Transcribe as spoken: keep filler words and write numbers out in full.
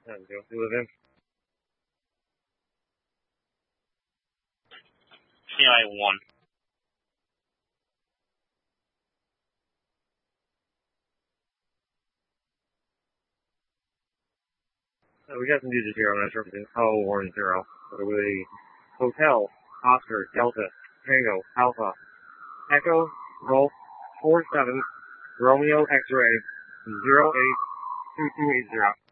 And do you live in? C I one. Uh, we got some digits here. I'm not sure if it's oh one zero. But it was a Hotel, Oscar, Delta, Tango, Alpha, Echo, Golf, four seven, Romeo X-Ray, zero eight two two eight zero.